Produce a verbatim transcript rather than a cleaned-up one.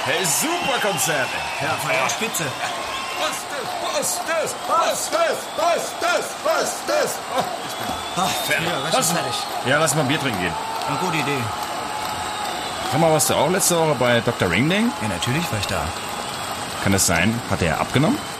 Hey, super Konzert. Ja, Feier spitze. Was das? Was das? Was das? Was das? Was das? Oh, ich bin Ach, fertig. Ja, lass, fertig. Ja, lass mal ein Bier trinken gehen. Eine gute Idee. Sag mal, warst du auch letzte Woche bei Doktor Ringling? Ja, natürlich war ich da. Kann das sein? Hat er abgenommen?